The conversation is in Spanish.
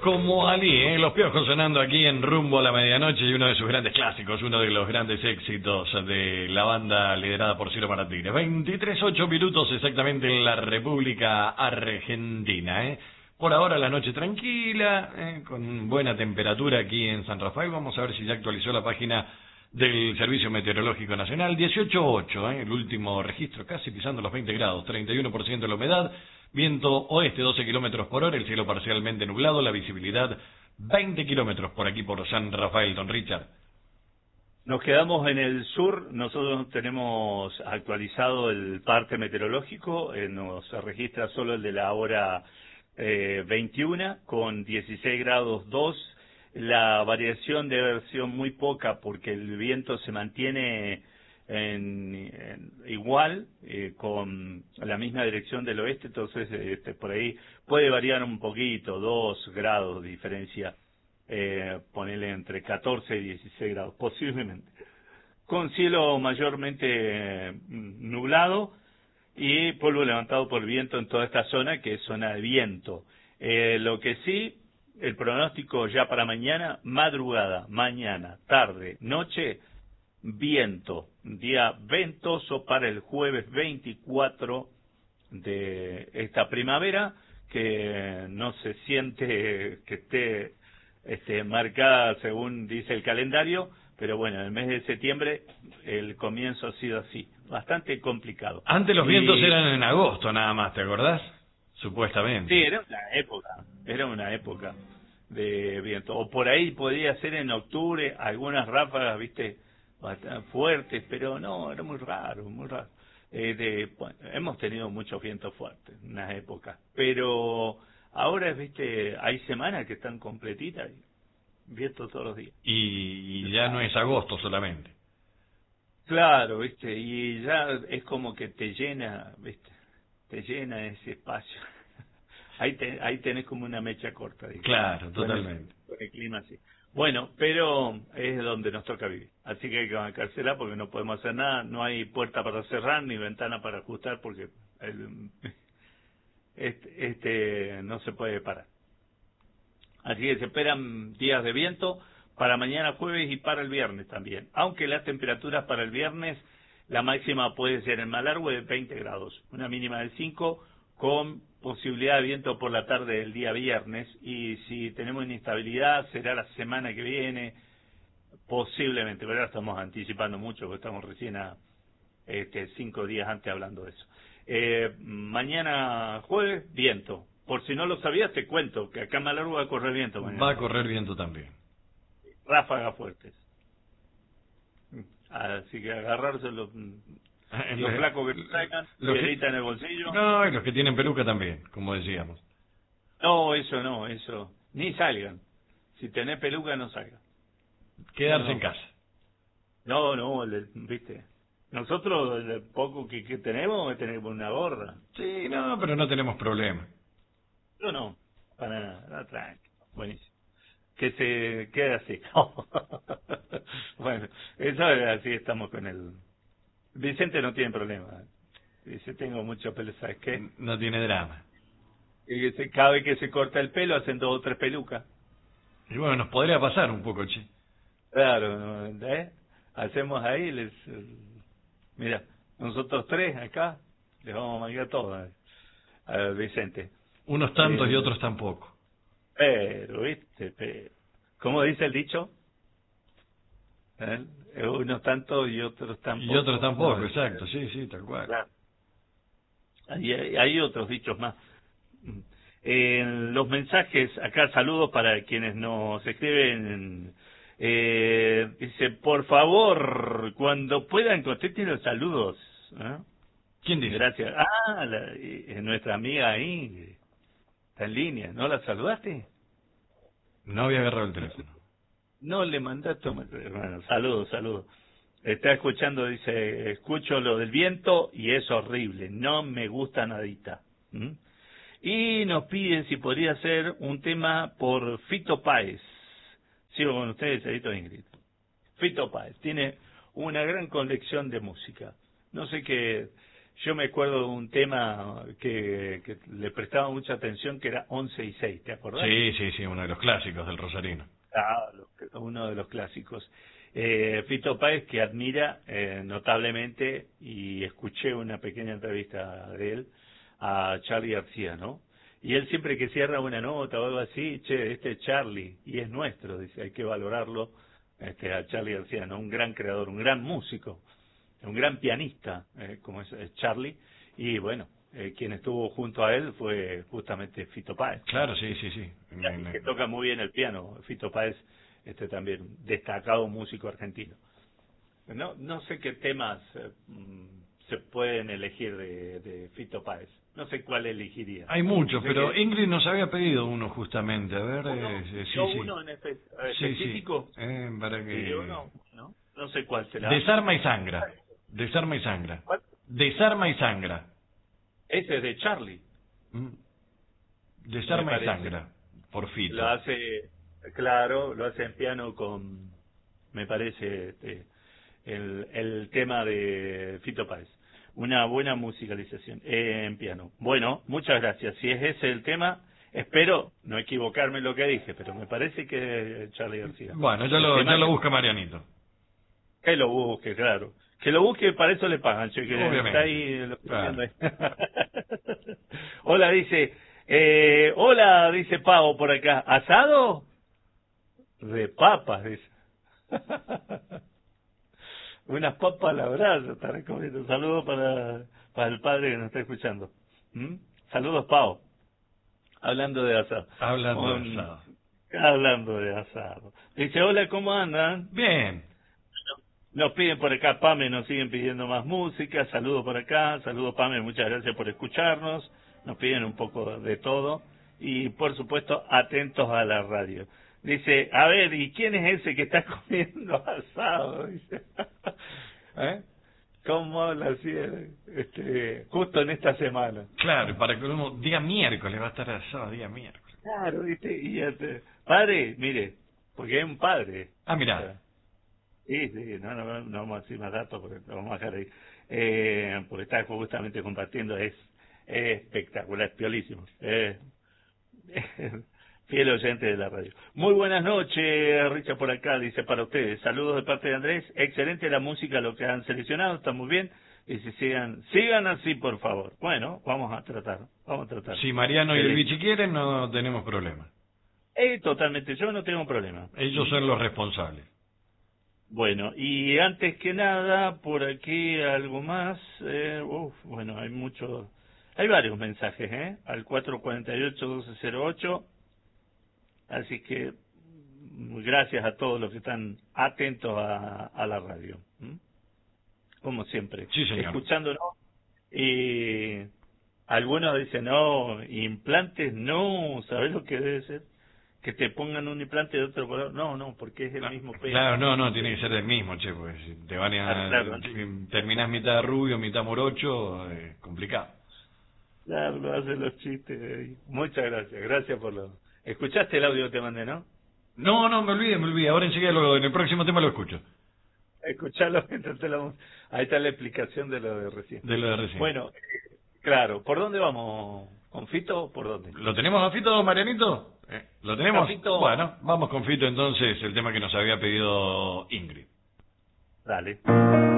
como Ali, los Piojos sonando aquí en Rumbo a la Medianoche y uno de sus grandes clásicos, uno de los grandes éxitos de la banda liderada por Ciro Martínez. 23:08 exactamente en la República Argentina. Por ahora la noche tranquila, con buena temperatura aquí en San Rafael. Vamos a ver si ya actualizó la página del Servicio Meteorológico Nacional. 18:08, el último registro, casi pisando los 20 grados, 31% de la humedad. Viento oeste 12 kilómetros por hora, el cielo parcialmente nublado, la visibilidad 20 kilómetros por aquí por San Rafael, don Richard. Nos quedamos en el sur, nosotros tenemos actualizado el parte meteorológico, nos registra solo el de la hora 21 con 16 grados 2, la variación debe haber sido muy poca porque el viento se mantiene igual, con la misma dirección del oeste, entonces por ahí puede variar un poquito, 2 grados de diferencia, ponerle entre 14 y 16 grados, posiblemente. Con cielo mayormente nublado y polvo levantado por viento en toda esta zona, que es zona de viento. Lo que sí, el pronóstico ya para mañana, madrugada, mañana, tarde, noche, viento, día ventoso para el jueves 24 de esta primavera, que no se siente que esté marcada según dice el calendario, pero bueno, en el mes de septiembre el comienzo ha sido así, bastante complicado. Antes los vientos eran en agosto nada más, ¿te acordás? Supuestamente. Sí, era una época de viento, o por ahí podía ser en octubre, algunas ráfagas, viste, bastante fuertes, pero no, era muy raro, muy raro. Bueno, hemos tenido muchos vientos fuertes en unas épocas, pero ahora, viste, hay semanas que están completitas, viento todos los días. Y ya no es agosto solamente. Claro, viste, y ya es como que te llena, viste, te llena ese espacio. Ahí tenés como una mecha corta. Digamos. Claro, totalmente. Con el clima así. Bueno, pero es donde nos toca vivir. Así que hay que bancársela porque no podemos hacer nada. No hay puerta para cerrar ni ventana para ajustar porque no se puede parar. Así que se esperan días de viento para mañana jueves y para el viernes también. Aunque las temperaturas para el viernes, la máxima puede ser en Malargüe de 20 grados, una mínima de 5 con posibilidad de viento por la tarde del día viernes, y si tenemos inestabilidad será la semana que viene, posiblemente, pero ahora estamos anticipando mucho, porque estamos recién a 5 días antes hablando de eso. Mañana jueves, viento. Por si no lo sabías, te cuento que acá en Malargüe va a correr viento mañana. Va a correr viento también. Ráfagas fuertes. Así que agarrarse los flacos que traigan, piedrita en el bolsillo. No, y los que tienen peluca también, como decíamos. No, eso. Ni salgan. Si tenés peluca, no salgan. Quedarse en casa. No, viste. Nosotros, el poco que tenemos, tenemos una gorra. Sí, no, pero no tenemos problema. No, para nada, tranquilo. Buenísimo. Que se quede así. Bueno, eso es así, estamos con el... Vicente no tiene problema. Dice, tengo mucho pelo, ¿sabes qué? No tiene drama. Y cada vez que se corta el pelo, hacen 2 o 3 pelucas. Y bueno, nos podría pasar un poco, che. Claro, hacemos ahí, mira, nosotros 3 acá, les vamos a mandar todo a Vicente. Unos tantos y otros tampoco. Pero, viste, ¿cómo dice el dicho? Unos tantos y otros tampoco. Y otros tampoco, exacto, sí, tal cual. Claro. Hay otros dichos más. Los mensajes, acá saludos para quienes nos escriben. Dice, por favor, cuando puedan contesten los saludos. ¿Quién dice? Gracias. Nuestra amiga ahí, está en línea. ¿No la saludaste? No había agarrado el teléfono. No le mandaste, bueno, saludos. Está escuchando, dice, escucho lo del viento y es horrible, no me gusta nadita. Y nos piden si podría ser un tema por Fito Páez. Sigo con ustedes, Edito Ingrid. Fito Páez tiene una gran colección de música. No sé qué Yo me acuerdo de un tema que le prestaba mucha atención, que era 11 y 6, ¿te acordás? Sí, uno de los clásicos del rosarino. Uno de los clásicos. Fito Páez, que admira notablemente, y escuché una pequeña entrevista de él a Charly García, ¿no? Y él siempre que cierra una nota o algo así, che, este es Charly, y es nuestro, dice, hay que valorarlo, a Charly García, ¿no? Un gran creador, un gran músico, un gran pianista, como es Charly, y bueno, quien estuvo junto a él fue justamente Fito Páez. Claro, sí. Que toca muy bien el piano, Fito Páez, también destacado músico argentino. No sé qué temas se pueden elegir de Fito Páez. No sé cuál elegiría. Hay muchos, pero que... Ingrid nos había pedido uno justamente. A ver, uno en específico. Para que... No sé cuál será. Desarma y sangra. Desarma y sangra. ¿Cuál? Desarma y sangra. Ese es de Charly. Desarma y sangra. Por Fito. Lo hace, claro, lo hace en piano con, me parece, el tema de Fito Páez. Una buena musicalización en piano. Bueno, muchas gracias. Si es ese el tema, espero no equivocarme en lo que dije, pero me parece que es Charly García. Bueno, ya lo busca Marianito. Que lo busque, claro. Que lo busque, para eso le pagan, che, que obviamente. Está ahí. Claro. Hola, dice Pavo por acá. ¿Asado? De papas, dice. Unas papas a la brasa, estaré comiendo. Saludos para el padre que nos está escuchando. Saludos, Pavo. Hablando de asado. Hablando de asado. Dice, hola, ¿cómo andan? Bien. Nos piden por acá, Pame, nos siguen pidiendo más música. Saludos por acá. Saludos, Pame, muchas gracias por escucharnos. Nos piden un poco de todo. Y, por supuesto, atentos a la radio. Dice, a ver, ¿y quién es ese que está comiendo asado? Dice, ¿cómo habla así? Justo en esta semana. Claro, para que uno, día miércoles va a estar asado, día miércoles. Claro, ¿viste? Y padre, mire, porque es un padre. Ah, mirá. Sí, no vamos a decir más datos porque lo vamos a dejar ahí. Porque está justamente compartiendo, es espectacular, es piolísimo. Fiel oyente de la radio. Muy buenas noches, Richard por acá, dice para ustedes. Saludos de parte de Andrés. Excelente la música, lo que han seleccionado, está muy bien. Y si sigan así, por favor. Bueno, vamos a tratar. Si Mariano y el Vichy quieren, no tenemos problema. Totalmente, yo no tengo problema. Ellos son los responsables. Bueno, y antes que nada, por aquí algo más. Bueno, hay varios mensajes, al 448-1208. Así que gracias a todos los que están atentos a la radio. Como siempre. Sí, señor. Escuchándonos. Y algunos dicen, no, implantes no, ¿sabes lo que debe ser? Que te pongan un implante de otro color. No, porque es el mismo pelo. Claro, no, tiene que ser del mismo, che, porque si te van a... terminás mitad rubio, mitad morocho, complicado. Claro, lo hacen los chistes. Muchas gracias por lo... ¿Escuchaste el audio que te mandé, no? No, me olvidé. Ahora enseguida en el próximo tema lo escucho. Escuchalo mientras ahí está la explicación de lo de recién. Bueno, claro. ¿Por dónde vamos? ¿Con Fito o por dónde? ¿Lo tenemos a Fito, Marianito? ¿Lo tenemos? Fito. Bueno, vamos con Fito entonces, el tema que nos había pedido Ingrid. Dale.